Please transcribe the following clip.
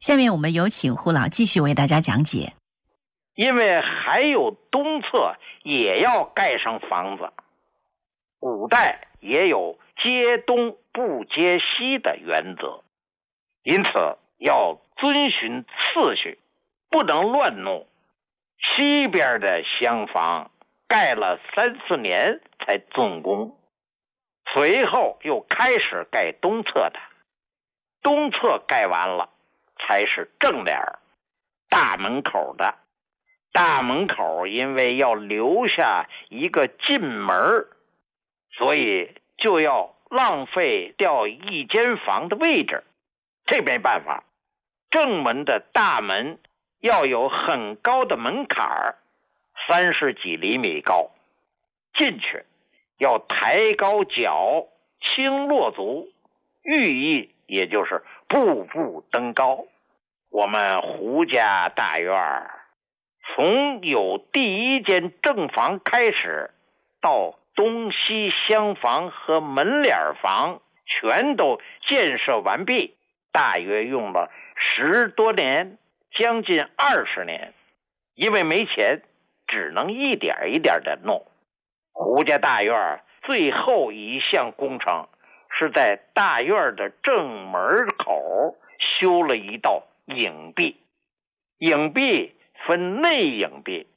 下面我们有请胡老继续为大家讲解。 因为还有东侧也要盖上房子，古代也有接东不接西的原则，因此要遵循次序，不能乱弄。西边的厢房盖了3-4年才竣工，随后又开始盖东侧的，东侧盖完了才是正脸大门口的。大门口因为要留下一个进门，所以就要浪费掉一间房的位置，这没办法。正门的大门要有很高的门槛，30几厘米高，进去要抬高脚，轻落足，寓意也就是步步登高。我们胡家大院从有第一间正房开始，到东西厢房和门脸房全都建设完毕，大约用了10多年，将近20年。因为没钱，只能一点一点的弄。胡家大院最后一项工程是在大院的正门口修了一道影壁，影壁分内影壁